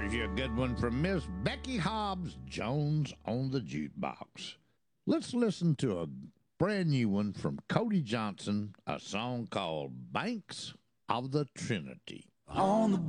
Here's your good one from Miss Becky Hobbs Jones on the jukebox. Let's listen to a brand new one from Cody Johnson, a song called Banks of the Trinity. On the